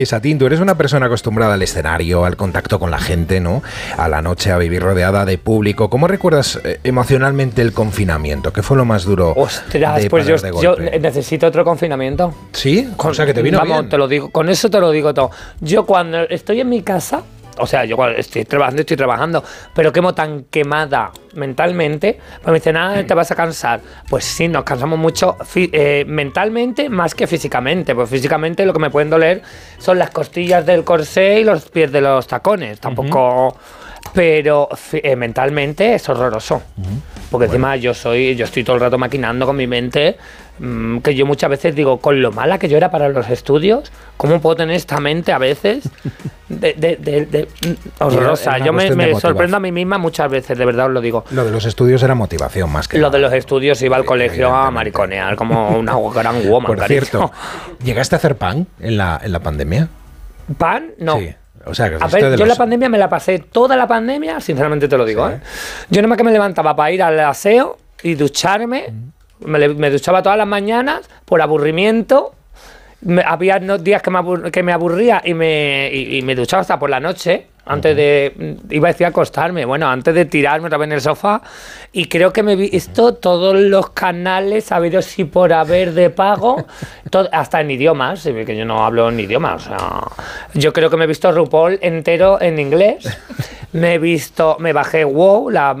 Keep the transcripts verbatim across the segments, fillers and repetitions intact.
Satín, tú eres una persona acostumbrada al escenario, al contacto con la gente, ¿no? A la noche, a vivir rodeada de público. ¿Cómo recuerdas eh, emocionalmente el confinamiento? ¿Qué fue lo más duro? Ostras, pues yo, yo necesito otro confinamiento. ¿Sí? O sea, que te vino Vamos, bien. te lo digo, con eso te lo digo todo. Yo cuando estoy en mi casa, o sea, yo cuando estoy trabajando, estoy trabajando, pero quemo tan quemada mentalmente, pues me dicen, ah, te vas a cansar. Pues sí, nos cansamos mucho eh, mentalmente más que físicamente. Pues físicamente lo que me pueden doler son las costillas del corsé y los pies de los tacones. Tampoco... Uh-huh. Pero eh, mentalmente es horroroso. Uh-huh. Porque bueno. encima yo soy, yo estoy todo el rato maquinando con mi mente, mmm, que yo muchas veces digo, con lo mala que yo era para los estudios, ¿cómo puedo tener esta mente a veces de, de, de, de horrorosa? Yo me, me sorprendo a mí misma muchas veces, de verdad os lo digo. Lo de los estudios era motivación más que Lo nada. de los estudios iba al colegio a mariconear como una gran woman. Por cierto, ¿llegaste a hacer pan en la, en la pandemia? ¿Pan? No. Sí. O sea, que a ver, yo los... la pandemia me la pasé toda la pandemia, sinceramente te lo digo, sí. ¿eh? Yo nomás que me levantaba para ir al aseo y ducharme, mm. me, me duchaba todas las mañanas por aburrimiento. Me, había días que me, abur, que me aburría y me, y, y me duchaba hasta por la noche, antes uh-huh. de, iba a decir acostarme, bueno, antes de tirarme otra vez en el sofá. Y creo que me he visto todos los canales habidos y por haber de pago, todo, hasta en idiomas, que yo no hablo en idiomas. O sea, yo creo que me he visto RuPaul entero en inglés. Me he visto, me bajé WoW, la,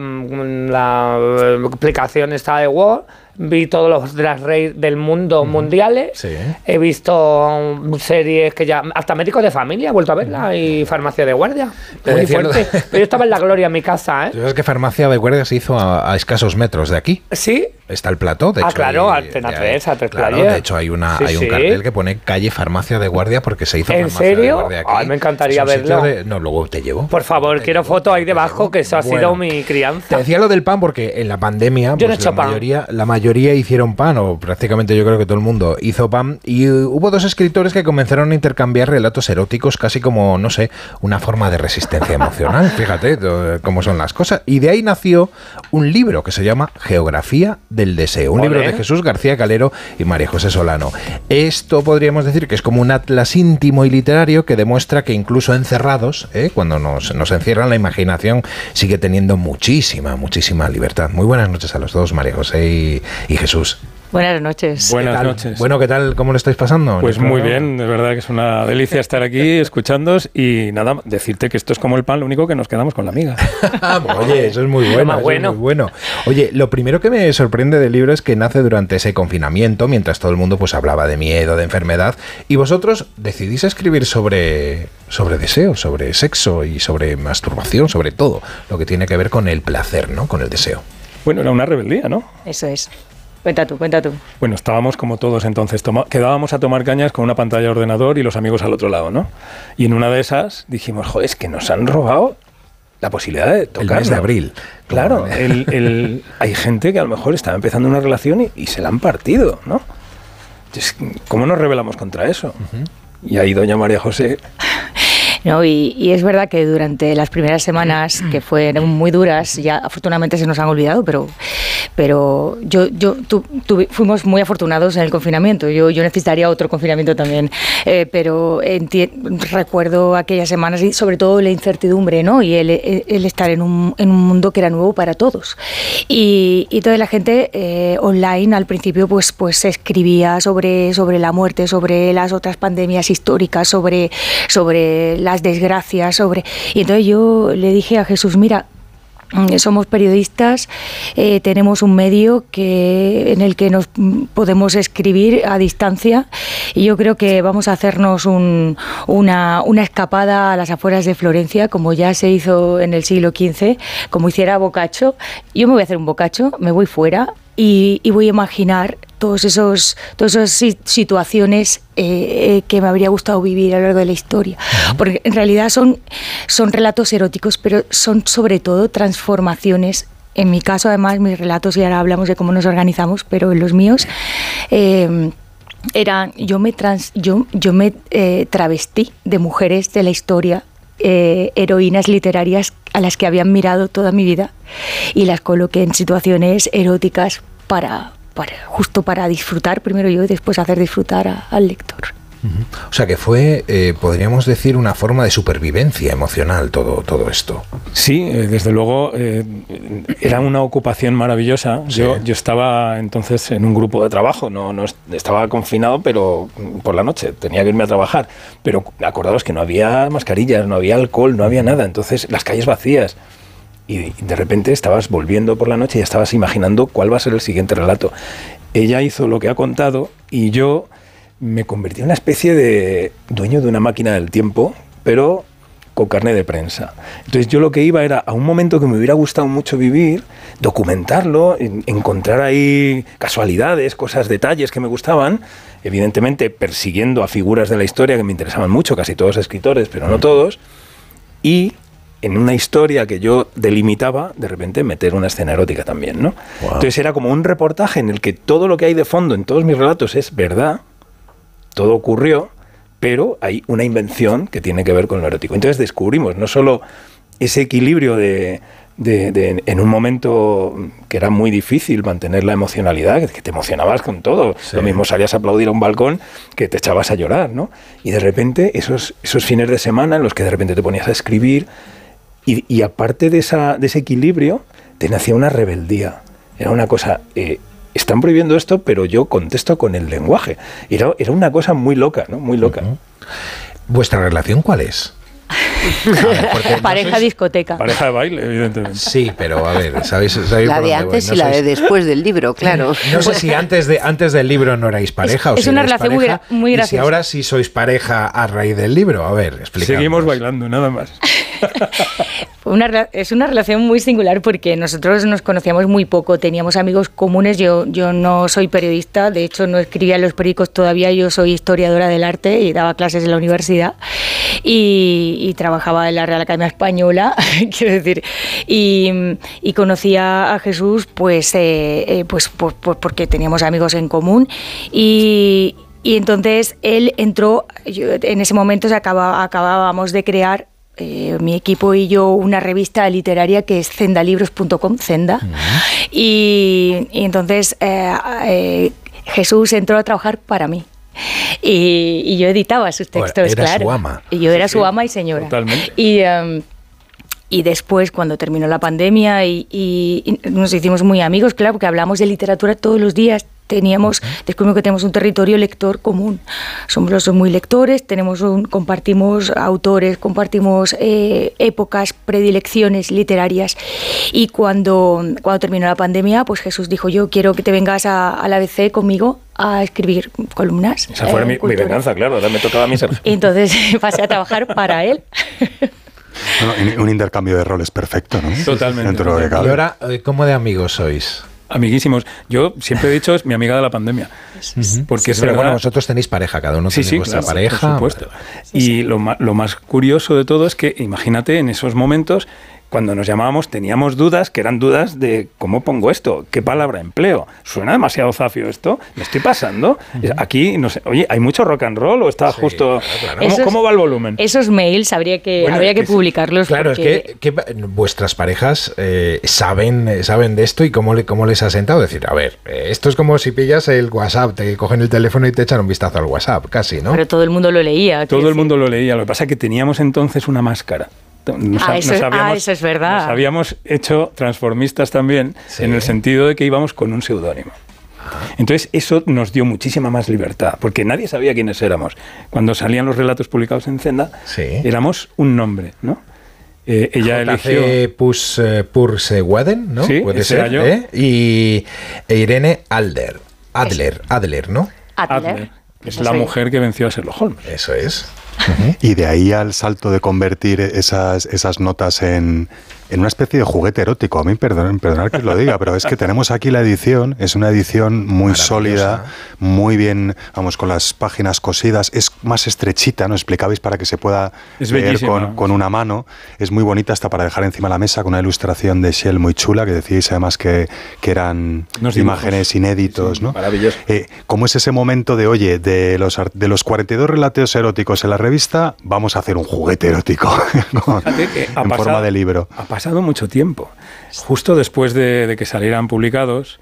la aplicación esta de WoW. Vi todos los de las reyes del mundo uh-huh. mundiales. Sí. He visto series que ya... Hasta Médicos de Familia he vuelto a verla uh-huh. y Farmacia de Guardia. Muy fuerte. Pero yo estaba en la gloria en mi casa, ¿eh? ¿Sabes que Farmacia de Guardia se hizo a, a escasos metros de aquí? ¿Sí? Está el plató, de ah, hecho. Ah, claro, hay, Antena tres, a tres claro, Player. de hecho hay, una, sí, hay un sí. cartel que pone calle Farmacia de Guardia porque se hizo ¿En Farmacia serio? de Guardia aquí. Ay, me encantaría verlo. De, no, luego te llevo. Por favor, te quiero llevo, foto ahí debajo, llevo. Que eso ha bueno, sido mi crianza. Te decía lo del pan porque en la pandemia yo pues, no he hecho la, pan. Mayoría, la mayoría hicieron pan, o prácticamente yo creo que todo el mundo hizo pan, y hubo dos escritores que comenzaron a intercambiar relatos eróticos casi como, no sé, una forma de resistencia emocional. Fíjate cómo son las cosas. Y de ahí nació un libro que se llama Geografía del Deseo, un ¿Vale? libro de Jesús García Calero y María José Solano. Esto podríamos decir que es como un atlas íntimo y literario que demuestra que incluso encerrados, ¿eh? cuando nos, nos encierran, la imaginación sigue teniendo muchísima, muchísima libertad. Muy buenas noches a los dos, María José y, y Jesús. Buenas noches. Buenas noches. Bueno, ¿qué tal? ¿Cómo lo estáis pasando? Pues muy bien, de verdad que es una delicia estar aquí escuchándoos y nada, decirte que esto es como el pan, lo único que nos quedamos con la miga. Oye, eso es muy bueno, eso bueno. es muy bueno. Oye, lo primero que me sorprende del libro es que nace durante ese confinamiento, mientras todo el mundo pues hablaba de miedo, de enfermedad, y vosotros decidís escribir sobre, sobre deseo, sobre sexo y sobre masturbación, sobre todo lo que tiene que ver con el placer, ¿no? Con el deseo. Bueno, era una rebeldía, ¿no? Eso es. Cuenta tú, cuenta tú. Bueno, estábamos como todos entonces, toma, quedábamos a tomar cañas con una pantalla de ordenador y los amigos al otro lado, ¿no? Y en una de esas dijimos, joder, es que nos han robado la posibilidad de tocar. El mes de abril. Claro, el, el, hay gente que a lo mejor estaba empezando una relación y, y se la han partido, ¿no? Entonces, ¿cómo nos rebelamos contra eso? Uh-huh. Y ahí doña María José... No, y, y es verdad que durante las primeras semanas, que fueron muy duras, ya afortunadamente se nos han olvidado, pero, pero yo, yo tu, tu, fuimos muy afortunados en el confinamiento. Yo, yo necesitaría otro confinamiento también, eh, pero enti- recuerdo aquellas semanas y sobre todo la incertidumbre, ¿no? Y el, el estar en un, en un mundo que era nuevo para todos. Y, y toda la gente eh, online al principio pues, pues escribía sobre, sobre la muerte, sobre las otras pandemias históricas, sobre, sobre la las desgracias, sobre... Y entonces yo le dije a Jesús, mira, somos periodistas, eh, tenemos un medio que en el que nos podemos escribir a distancia y yo creo que vamos a hacernos un, una, una escapada a las afueras de Florencia, como ya se hizo en el siglo quince, como hiciera Boccaccio. Yo me voy a hacer un Boccaccio, me voy fuera y, y voy a imaginar todos esos, todas esas situaciones eh, eh, que me habría gustado vivir a lo largo de la historia. Porque en realidad son, son relatos eróticos, pero son sobre todo transformaciones. En mi caso, además, mis relatos, y ahora hablamos de cómo nos organizamos, pero en los míos... Eh, eran, yo me, trans, yo, yo me eh, travestí de mujeres de la historia, eh, heroínas literarias a las que habían mirado toda mi vida y las coloqué en situaciones eróticas para... Para, justo para disfrutar primero yo y después hacer disfrutar a, al lector. Uh-huh. O sea que fue, eh, podríamos decir, una forma de supervivencia emocional todo, todo esto. Sí, eh, desde luego eh, era una ocupación maravillosa. Sí. Yo, yo estaba entonces en un grupo de trabajo, no, no estaba confinado, pero por la noche tenía que irme a trabajar. Pero acordaos que no había mascarillas, no había alcohol, no había nada. Entonces las calles vacías. Y de repente estabas volviendo por la noche y estabas imaginando cuál va a ser el siguiente relato. Ella hizo lo que ha contado y yo me convertí en una especie de dueño de una máquina del tiempo, pero con carne de prensa. Entonces yo lo que iba era a un momento que me hubiera gustado mucho vivir, documentarlo, encontrar ahí casualidades, cosas, detalles que me gustaban, evidentemente persiguiendo a figuras de la historia que me interesaban mucho, casi todos escritores, pero no todos, y en una historia que yo delimitaba, de repente meter una escena erótica también, ¿no? Wow. Entonces era como un reportaje en el que todo lo que hay de fondo en todos mis relatos es verdad, todo ocurrió, pero hay una invención que tiene que ver con lo erótico. Entonces descubrimos no solo ese equilibrio de, de, de en un momento que era muy difícil mantener la emocionalidad, que te emocionabas con todo. Sí. Lo mismo salías a aplaudir a un balcón que te echabas a llorar, ¿no? Y de repente esos, esos fines de semana en los que de repente te ponías a escribir y, y aparte de, esa, de ese equilibrio te nacía una rebeldía. Era una cosa... Eh, están prohibiendo esto, pero yo contesto con el lenguaje. Era, era una cosa muy loca, ¿no? Muy loca. Uh-huh. ¿Vuestra relación cuál es? Ver, pareja no sois... discoteca. Pareja de baile, evidentemente. Sí, pero a ver, ¿sabéis? ¿sabéis la de antes no y sois... la de después del libro, claro. No sé si antes, de, antes del libro no erais pareja es, o es si una relación pareja, muy, muy graciosa. Y si ahora sí sois pareja a raíz del libro. A ver, explicadnos. Seguimos bailando, nada más. Una, es una relación muy singular porque nosotros nos conocíamos muy poco, teníamos amigos comunes. Yo, yo no soy periodista, de hecho no escribía en los periódicos todavía, yo soy historiadora del arte y daba clases en la universidad y, y trabajaba en la Real Academia Española, quiero decir, y, y conocía a Jesús pues, eh, eh, pues, pues, pues porque teníamos amigos en común y, y entonces él entró, yo, en ese momento se acaba, acabábamos de crear Eh, mi equipo y yo una revista literaria que es zendalibros punto com, Zenda, uh-huh. y, y entonces eh, eh, Jesús entró a trabajar para mí y, y yo editaba sus textos, era claro. Su ama. Y yo era sí, su ama y señora. Totalmente. Y, um, y después, cuando terminó la pandemia y, y, y nos hicimos muy amigos, claro, porque hablamos de literatura todos los días. Teníamos, descubrimos que tenemos un territorio lector común. Somos los dos muy lectores, tenemos un, compartimos autores, compartimos eh, épocas, predilecciones literarias. Y cuando, cuando terminó la pandemia, pues Jesús dijo, yo quiero que te vengas a, a la A B C conmigo a escribir columnas. Esa fue eh, mi, mi venganza, claro, ahora me tocaba a mí ser. Y entonces pasé a trabajar para él. Bueno, un intercambio de roles perfecto, ¿no? Totalmente. Dentro de y ahora, ¿cómo de amigos sois? Amiguísimos. Yo siempre he dicho, es mi amiga de la pandemia. Uh-huh. Porque sí, es pero verdad. bueno, vosotros tenéis pareja, cada uno sí, tiene sí, vuestra claro, pareja. Por supuesto. Y lo más, lo más curioso de todo es que, imagínate, en esos momentos, cuando nos llamábamos, teníamos dudas, que eran dudas de cómo pongo esto, qué palabra empleo. ¿Suena demasiado zafio esto? ¿Me estoy pasando? Uh-huh. Aquí, no sé, oye, ¿hay mucho rock and roll o está sí, justo...? Claro, claro. ¿Cómo, esos, ¿Cómo va el volumen? Esos mails habría que, bueno, habría que, que publicarlos. Claro, porque... es que, que vuestras parejas eh, saben, saben de esto y cómo, le, cómo les ha sentado. Decir, a ver, eh, esto es como si pillas el WhatsApp, te cogen el teléfono y te echan un vistazo al WhatsApp, casi, ¿no? Pero todo el mundo lo leía. Todo el decir. mundo lo leía. Lo que pasa es que teníamos entonces una máscara. Nos, ah, eso, nos habíamos, ah, eso es verdad. Nos habíamos hecho transformistas también, sí. En el sentido de que íbamos con un seudónimo. Entonces eso nos dio muchísima más libertad, porque nadie sabía quiénes éramos. Cuando salían los relatos publicados en Zenda, sí. Éramos un nombre, ¿no? Eh, ella J C eligió... Pus, uh, Purseweden, ¿no? Sí, puede ser. Yo. ¿eh? Y e Irene Adler, Adler, Adler, ¿no? Adler. Adler. Es la mujer que venció a Sherlock Holmes. Eso es. Uh-huh. Y de ahí al salto de convertir esas, esas notas en, en una especie de juguete erótico. A mí, perdón, perdonad que os lo diga, pero es que tenemos aquí la edición, es una edición muy sólida, muy bien, vamos, con las páginas cosidas, es más estrechita, ¿no? Explicabais para que se pueda es leer con, con una mano, es muy bonita hasta para dejar encima de la mesa, con una ilustración de Shell muy chula, que decíais además que, que eran Unos imágenes inéditos, sí, ¿no? Maravilloso. Eh, ¿Cómo es ese momento de, oye, de los, de los cuarenta y dos relatos eróticos en la revista, vamos a hacer un juguete erótico con, en pasado, forma de libro? Ha pasado mucho tiempo. Justo después de, de que salieran publicados,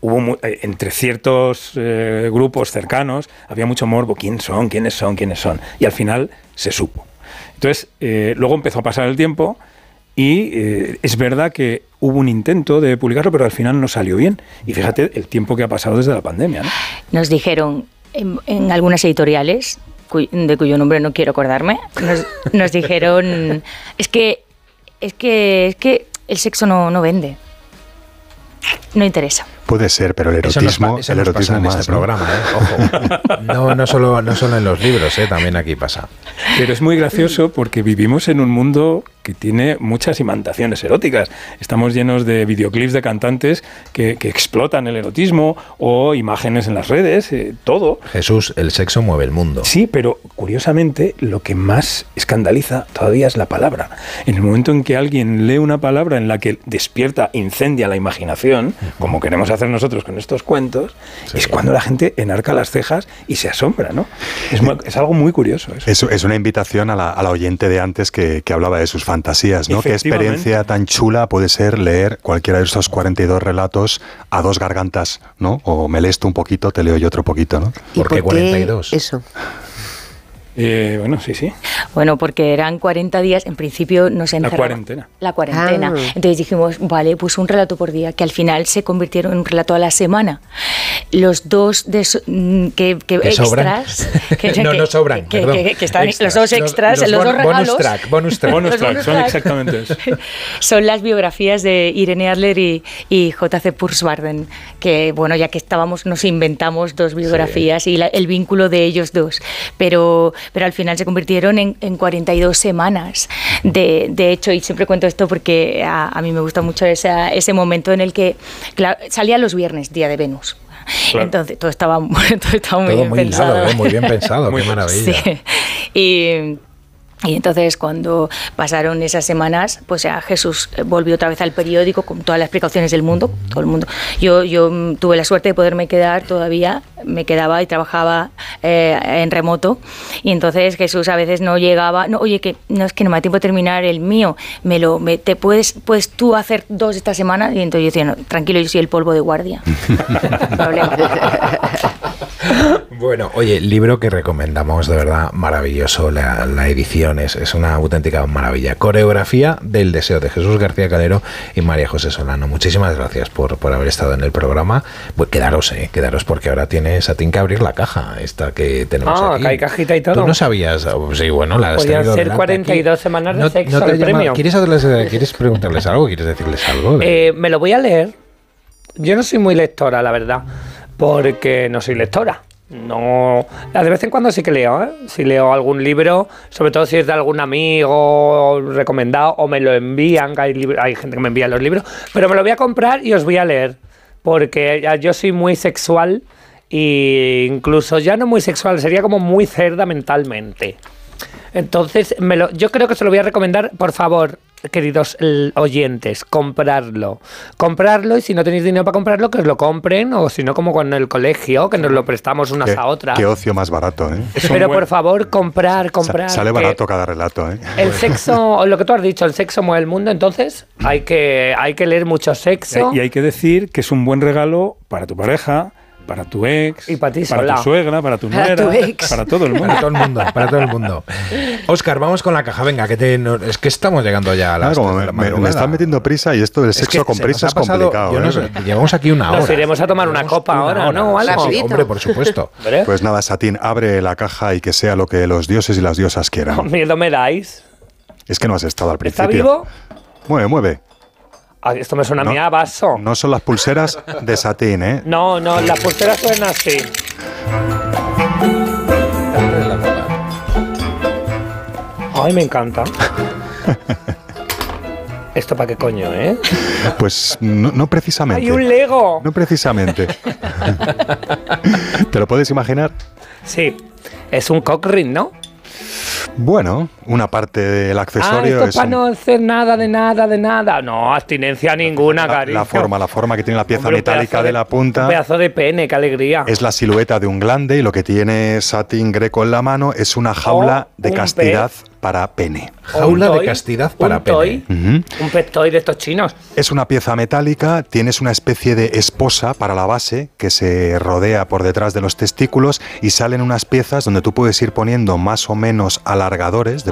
hubo mu- entre ciertos eh, grupos cercanos, había mucho morbo, ¿quién son? ¿Quiénes son? ¿Quiénes son? Y al final se supo. Entonces, eh, luego empezó a pasar el tiempo y eh, es verdad que hubo un intento de publicarlo, pero al final no salió bien. Y fíjate el tiempo que ha pasado desde la pandemia, ¿no? Nos dijeron en, en algunas editoriales, cuy, de cuyo nombre no quiero acordarme, nos, nos dijeron, es que, es que, es que el sexo no, no vende. No interesa. Puede ser, pero el Eso erotismo, nos, pa- eso el nos erotismo pasa en más, este ¿no? programa, ¿eh? Ojo. No, no, solo, no solo en los libros, ¿eh? También aquí pasa. Pero es muy gracioso porque vivimos en un mundo que tiene muchas imantaciones eróticas. Estamos llenos de videoclips de cantantes que, que explotan el erotismo o imágenes en las redes, eh, todo. Jesús, el sexo mueve el mundo. Sí, pero curiosamente lo que más escandaliza todavía es la palabra. En el momento en que alguien lee una palabra en la que despierta, incendia la imaginación, como queremos hacer nosotros con estos cuentos, Sí. es cuando la gente enarca las cejas y se asombra, ¿no? Es, mu- es algo muy curioso eso. Es, es una invitación a la, a la oyente de antes que, que hablaba de sus fantasías, ¿no? Qué Efectivamente. experiencia tan chula puede ser leer cualquiera de estos cuarenta y dos relatos a dos gargantas, ¿no? O me lees tú un poquito, te leo yo otro poquito, ¿no? ¿Y ¿Por qué cuarenta y dos? Eso. Eh, bueno, sí, sí. Bueno, porque eran cuarenta días, en principio nos La encerraba. cuarentena. La cuarentena. Ah. Entonces dijimos, vale, pues un relato por día, que al final se convirtieron en un relato a la semana. Los dos de so- mm, que, que ¿Que sobran? extras. Que, No, que- no sobran, Que, perdón. que- que están Extras. los dos extras, los, bon- dos regalos. Bonus track, bonus track. Bonus Los track, bonus son track. exactamente eso. Son las biografías de Irene Adler y, y J C Pursbarden, que bueno, ya que estábamos, nos inventamos dos biografías y la- el vínculo de ellos dos, pero, pero al final se convirtieron en, en cuarenta y dos semanas. De, de hecho, y siempre cuento esto porque a, a mí me gusta mucho esa, ese momento en el que claro, salía los viernes, día de Venus. Claro. Entonces todo estaba, todo estaba muy Todo bien muy pensado. hilado, ¿eh? Muy bien pensado, qué maravilla. Sí. Y, y entonces cuando pasaron esas semanas, pues ya Jesús volvió otra vez al periódico con todas las precauciones del mundo, todo el mundo. Yo, yo mm, tuve la suerte de poderme quedar todavía, me quedaba y trabajaba eh, en remoto, y entonces Jesús a veces no llegaba, no, oye, que no es que no me da tiempo de terminar el mío, me lo, me, te puedes, puedes tú hacer dos esta semana, y entonces yo decía, no, tranquilo, yo soy el polvo de guardia. No problema. Bueno, oye, libro que recomendamos, de verdad, maravilloso, la, la edición es, es una auténtica maravilla. Coreografía del deseo, de Jesús García Calero y María José Solano. Muchísimas gracias por, por haber estado en el programa. Pues quedaros, eh, quedaros, porque ahora tienes a ti que abrir la caja, esta que tenemos Ah, aquí. que hay cajita y todo. Tú no sabías, oh, sí, bueno, la has Podrían tenido ser delante cuarenta y dos aquí. semanas de No- sexo no te el llama- premio. ¿Quieres, hacerles- ¿Quieres preguntarles algo? ¿Quieres decirles algo? Eh, me lo voy a leer. Yo no soy muy lectora, la verdad, porque no soy lectora. No, de vez en cuando sí que leo, ¿eh? Si leo algún libro, sobre todo si es de algún amigo recomendado o me lo envían, que hay, libro- hay gente que me envía los libros, pero me lo voy a comprar y os voy a leer, porque ya yo soy muy sexual e incluso ya no muy sexual, sería como muy cerda mentalmente. Entonces, me lo, yo creo que se lo voy a recomendar, por favor, queridos l- oyentes, comprarlo. Comprarlo, y si no tenéis dinero para comprarlo, que os lo compren, o si no, como con el colegio, que nos lo prestamos unas Qué, a otras. qué ocio más barato, ¿eh? Es un Pero buen- por favor, comprar, Sa- comprar. Sale que barato cada relato, ¿eh? El sexo, lo que tú has dicho, el sexo mueve el mundo, entonces hay que, hay que leer mucho sexo. Y hay que decir que es un buen regalo para tu pareja, para tu ex, Y para ti para sola. tu suegra, para tu Para nuera, tu ex. para todo el mundo. Para todo el mundo, para todo el mundo. Óscar, vamos con la caja, venga, que te, no- es que estamos llegando ya a Ah, las como tres de me, la me- me madrugada. están metiendo prisa y esto del Es sexo que con se nos prisa ha es pasado, complicado. yo no ¿eh? sé, llevamos aquí una hora. Nos iremos a tomar una Llevamos copa una ahora, hora. ¿no? O algo. Sí, hombre, por supuesto. ¿Hombre? Pues nada, Satín, abre la caja y que sea lo que los dioses y las diosas quieran. Miedo me dais. Es que no has estado al principio. ¿Está vivo? Mueve, mueve. Ah, esto me suena a No, mí a vaso. No son las pulseras de Satín, ¿eh? No, no, las pulseras suenan así. Ay, me encanta. ¿Esto para qué coño, eh? Pues no, no precisamente. ¡Hay un Lego! No precisamente. ¿Te lo puedes imaginar? Sí, es un cock ring, ¿no? Bueno, una parte del Ah, accesorio esto es para un- no hacer nada de nada de nada. No, abstinencia ninguna, la, cariño. la forma, la forma que tiene la pieza Hombre, un metálica pedazo de, la punta. Un pedazo de pene, qué alegría. Es la silueta de un glande y lo que tiene Satín Greco en la mano es una jaula Oh, de un castidad pez. para pene. Jaula Un de toy, castidad para un toy, pene. Ujú. un pet toy de estos chinos. Es una pieza metálica, tienes una especie de esposa para la base que se rodea por detrás de los testículos y salen unas piezas donde tú puedes ir poniendo más o menos alargadores,